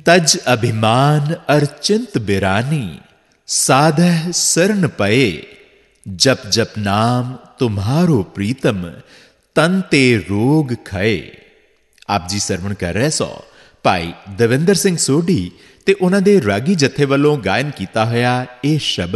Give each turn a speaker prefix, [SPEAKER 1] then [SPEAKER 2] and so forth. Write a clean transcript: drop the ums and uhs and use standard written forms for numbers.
[SPEAKER 1] तज अभिमान अर्चिंत बिरानी, साधह सरन पए, जप जप नाम तुम्हारो प्रीतम, तन ते रोग खए। आप जी सरवण कर रहे सो भाई दविंदर सिंह सोढ़ी ते उन्हां दे रागी जत्थे वल्लों गायन कीता होया यह शब्द।